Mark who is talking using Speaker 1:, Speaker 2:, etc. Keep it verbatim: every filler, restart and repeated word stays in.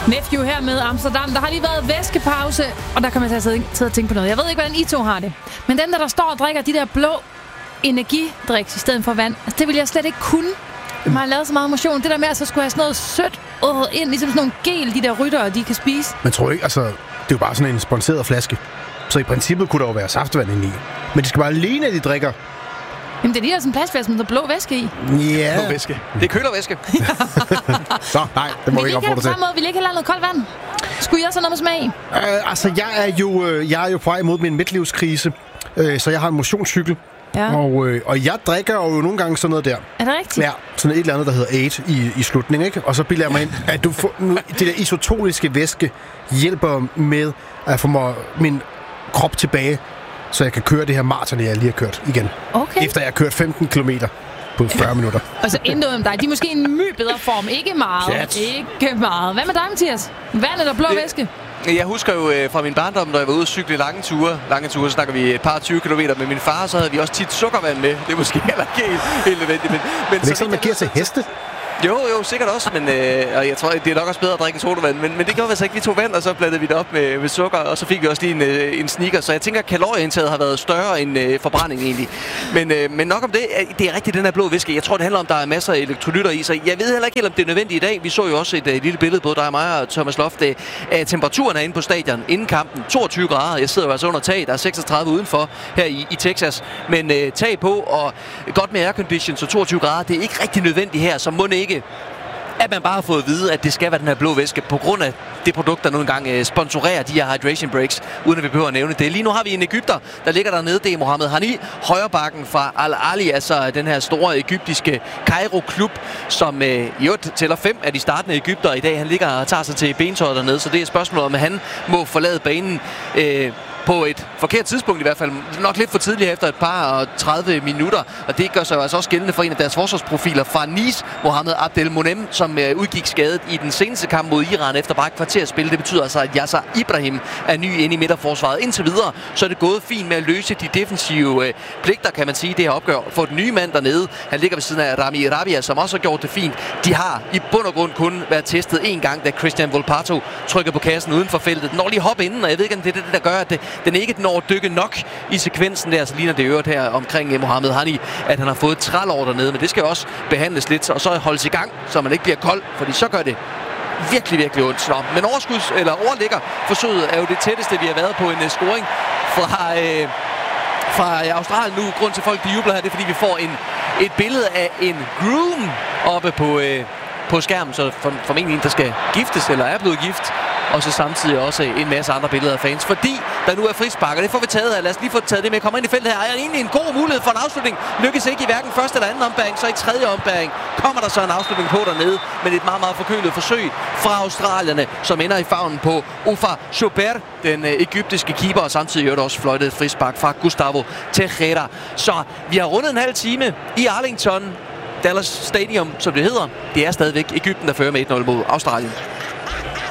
Speaker 1: Nephew her med Amsterdam. Der har lige været væskepause, og der kan man tage tid og tænke på noget. Jeg ved ikke, hvordan I to har det. Men dem, der, der står og drikker de der blå energidriks i stedet for vand, altså, det vil jeg slet ikke kunne. Jeg har lavet så meget motion. Det der med, at så skulle have sådan noget sødt øh, ind, ligesom sådan nogle gel, de der ryttere, de kan spise.
Speaker 2: Man tror ikke, altså, det er jo bare sådan en sponseret flaske. Så i princippet kunne der jo være saftevand inde i. Men det skal bare ligne, at de drikker.
Speaker 1: Jamen, det er lige der sådan en plastflaske med blå væske i.
Speaker 2: Ja.
Speaker 3: Blå væske. Det er kølervæske.
Speaker 2: Så, nej, det må vi ikke opfordre til.
Speaker 1: Vil I ikke Vil I ikke have noget koldt vand? Skulle jeg så noget med smag?
Speaker 2: Uh, altså, jeg er, jo, øh, jeg er jo på vej imod min midtlivskrise, øh, så jeg har en motionscykel.
Speaker 1: Ja.
Speaker 2: Og, øh, og jeg drikker jo nogle gange sådan noget der.
Speaker 1: Er det rigtigt?
Speaker 2: Ja, sådan et eller andet, der hedder otte i, i slutningen, ikke? Og så bilder jeg mig ind, at du får, nu, det der isotoniske væske hjælper med at få mig, min krop tilbage, så jeg kan køre det her maraton, jeg lige har kørt igen.
Speaker 1: Okay.
Speaker 2: Efter jeg har kørt femten kilometer på fyrre minutter.
Speaker 1: Og så intet om dig. De er måske i en my bedre form. Ikke meget.
Speaker 2: Pjat.
Speaker 1: Ikke meget. Hvad med dig, Mathias? Vand eller blå
Speaker 3: Det-
Speaker 1: væske?
Speaker 3: Jeg husker jo øh, fra min barndom, når jeg var ude og cykle lange ture. Lange ture, så snakker vi et par tyve kilometer med min far, så havde vi også tit sukkervand med. Det er måske heller ikke helt, helt nødvendigt. Men, men
Speaker 2: Er det ikke sådan, man giver til heste?
Speaker 3: Jo, jo, sikkert også, men øh, og jeg tror, det er nok også bedre at drikke sodavand. Men, men det gjorde vi altså ikke. Vi tog vand, og så blandede vi det op med, med sukker, og så fik vi også lige en, øh, en sneaker. Så jeg tænker, at kalorieindtaget har været større end øh, forbrænding egentlig. Men, øh, men nok om det. Det er rigtigt, den her blå væske. Jeg tror, det handler om, at der er masser af elektrolytter i. Så jeg ved heller ikke helt, om det er nødvendigt i dag. Vi så jo også et øh, lille billede, både dig og mig og Thomas Loft, øh, af temperaturen inde på stadion inden kampen. toogtyve grader. Jeg sidder jo altså under tag. Der er seksogtredive udenfor her i, i Texas. Men øh, tag på, og godt med aircondition, så toogtyve grader. Det er ikke rigtig nødvendigt her, så må ikke at man bare har fået at vide, at det skal være den her blå væske, på grund af det produkt, der nu engang øh, sponsorerer de her hydration breaks, uden at vi behøver at nævne det. Lige nu har vi en egypter, der ligger dernede. Det er Mohammed Hani, højrebakken fra Al-Ali, altså den her store egyptiske Cairo-klub, som øh, i øvrigt tæller fem af de startende egypter i dag. Han ligger og tager sig til bentøjet dernede, så det er et spørgsmål om, at han må forlade banen øh, på et forkert tidspunkt i hvert fald. Nok lidt for tidligt efter et par og tredive minutter. Og det gør sig altså også gældende for en af deres forsvarsprofiler fra Nice, Mohamed Abdel Monem, som øh, udgik skadet i den seneste kamp mod Iran efter bare et kvarter spil. Det betyder altså, at Yasser Ibrahim er ny inde i midterforsvaret. Indtil videre, så er det gået fint med at løse de defensive øh, pligter, kan man sige, det her opgør. For den nye mand dernede, han ligger ved siden af Rami Rabia, som også har gjort det fint. De har i bund og grund kun været testet en gang, da Christian Volpato trykker på kassen uden for feltet. Den når lige hoppe inden, og jeg ved ikke, om det er det, der gør, at det, den ikke når at dykke nok i sekvensen der, så ligner det øvrigt her omkring uh, Mohammed Hani, at han har fået et trælår dernede, men det skal også behandles lidt, og så holdes i gang, så man ikke bliver kold, fordi så gør det virkelig, virkelig ondt. Nå, men overskuds, eller overligger forsøget er jo det tætteste, vi har været på en uh, scoring fra, uh, fra uh, Australien nu. Grund til folk, de jubler her, det er, fordi vi får en, et billede af en groom oppe på, uh, på skærmen, så for, formentlig en, der skal giftes, eller er blevet gift. Og så samtidig også en masse andre billeder af fans, fordi der nu er frispark, og det får vi taget af. Lad os lige få taget det med. Kommer ind i feltet her. Er egentlig en god mulighed for en afslutning. Lykkes ikke i hverken første eller anden ombæring, så i tredje ombæring kommer der så en afslutning på dernede, men et meget, meget forkølet forsøg fra australierne, som ender i favnen på Ufa Chouper, den øh, egyptiske keeper, og samtidig gjorde også fløjtet et frispark fra Gustavo Tejera. Så vi har rundet en halv time i Arlington, Dallas Stadium, som det hedder. Det er stadigvæk Egypten, der fører med et nul mod Australien.